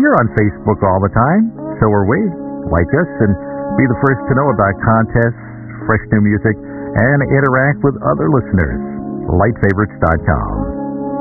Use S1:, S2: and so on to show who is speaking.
S1: You're on Facebook all the time. So are we. Like us and be the first to know about contests, fresh new music, and interact with other listeners. LightFavorites.com.